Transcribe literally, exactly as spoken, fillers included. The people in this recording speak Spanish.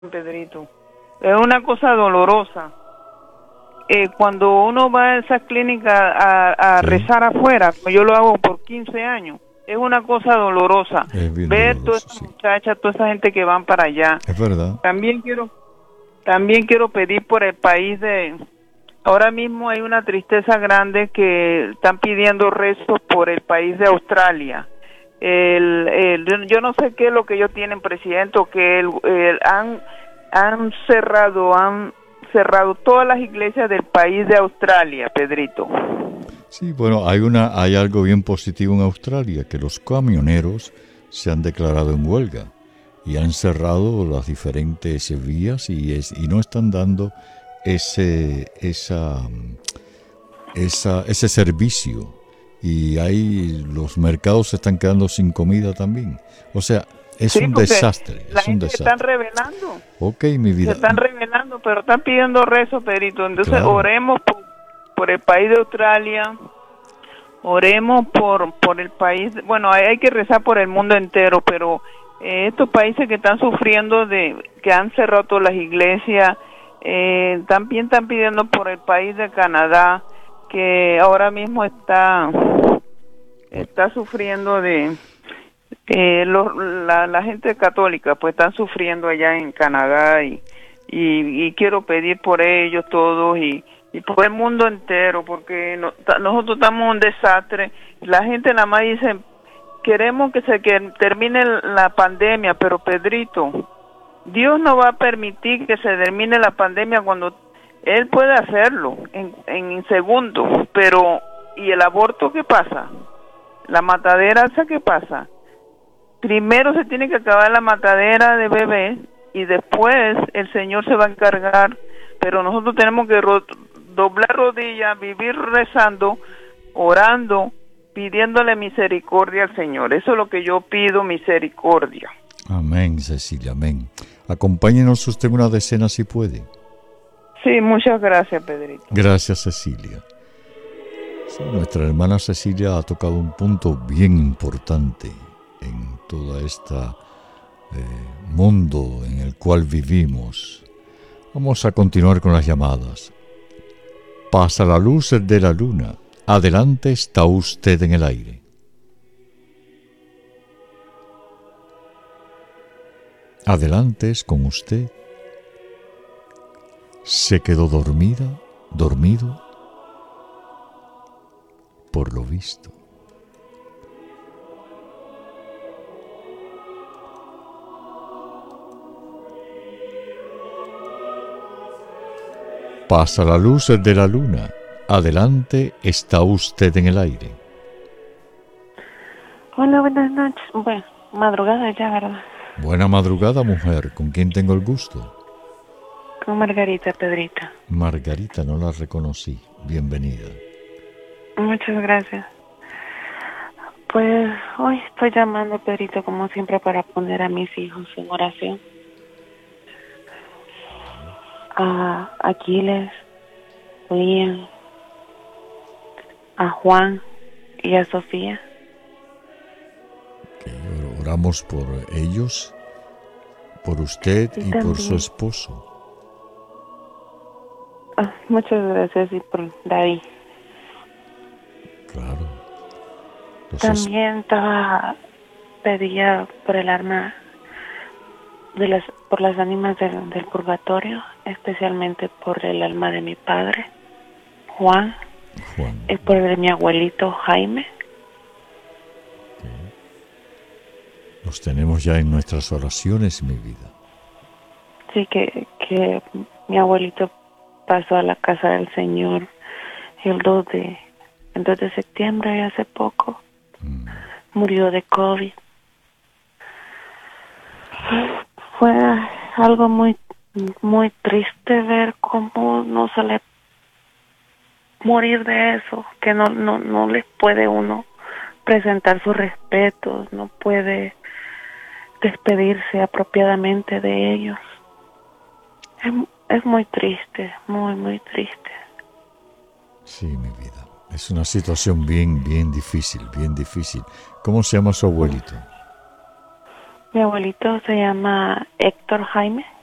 Pedrito. Es una cosa dolorosa. Eh, cuando uno va a esas clínicas a, a sí. rezar afuera, como yo lo hago por quince años, es una cosa dolorosa. Ver toda esa sí. muchacha, toda esa gente que van para allá. Es verdad. También quiero, también quiero pedir por el país de... Ahora mismo hay una tristeza grande que están pidiendo rezos por el país de Australia. El, el, yo no sé qué es lo que ellos tienen, presidente, o que el, el, han, han cerrado, han cerrado todas las iglesias del país de Australia, Pedrito. Sí, bueno, hay una, hay algo bien positivo en Australia, que los camioneros se han declarado en huelga y han cerrado las diferentes vías y, es, y no están dando ese, esa, esa, ese servicio. Y ahí los mercados se están quedando sin comida también. O sea, es sí, un desastre. La es un gente desastre. Se están revelando. Ok, mi vida. Se están revelando, pero están pidiendo rezo, Pedrito. Entonces, claro. oremos por, por el país de Australia. Oremos por, por el país. Bueno, hay, hay que rezar por el mundo entero, pero eh, estos países que están sufriendo, de que han cerrado todas las iglesias, eh, también están pidiendo por el país de Canadá, que ahora mismo está está sufriendo de eh, los, la, la gente católica pues están sufriendo allá en Canadá y, y, y quiero pedir por ellos todos y, y por el mundo entero, porque no, nosotros estamos en un desastre. La gente nada más dice queremos que se que termine la pandemia, pero Pedrito, Dios no va a permitir que se termine la pandemia cuando Él puede hacerlo en, en segundos, pero ¿y el aborto qué pasa? ¿La matadera esa qué pasa? Primero se tiene que acabar la matadera de bebés y después el Señor se va a encargar, pero nosotros tenemos que ro- doblar rodillas, vivir rezando, orando, pidiéndole misericordia al Señor. Eso es lo que yo pido, misericordia. Amén, Cecilia, amén. Acompáñenos usted en una decena si puede. Sí, muchas gracias, Pedrito. Gracias, Cecilia. Sí, nuestra hermana Cecilia ha tocado un punto bien importante en todo este eh, mundo en el cual vivimos. Vamos a continuar con las llamadas. Pasa la luz de la luna. Adelante, está usted en el aire. Adelante, es con usted. Se quedó dormida, dormido, por lo visto. Pasa la luz de la luna. Adelante, está usted en el aire. Hola, buenas noches. Bueno, madrugada ya, ¿verdad? Buena madrugada, mujer. ¿Con quién tengo el gusto? Con Margarita, Pedrita. Margarita, no la reconocí. Bienvenida. Muchas gracias. Pues hoy estoy llamando, Pedrito, como siempre, para poner a mis hijos en oración. A Aquiles, Ian, a Juan y a Sofía. Okay, oramos por ellos, por usted y, y por su esposo. Oh, muchas gracias, y por David. Claro. Entonces, también estaba pedía por el alma de las por las ánimas del, del purgatorio, especialmente por el alma de mi padre Juan, Juan. y por el de mi abuelito Jaime. Okay. Los tenemos ya en nuestras oraciones, mi vida. Sí, que que mi abuelito pasó a la casa del Señor el dos de el dos de septiembre, hace poco. Mm. Murió de COVID. Fue algo muy muy triste ver cómo no sale morir de eso, que no no no les puede uno presentar sus respetos, no puede despedirse apropiadamente de ellos. Es, es muy triste, muy muy triste. Sí, mi vida. Es una situación bien, bien difícil, bien difícil. ¿Cómo se llama su abuelito? Mi abuelito se llama Héctor Jaime.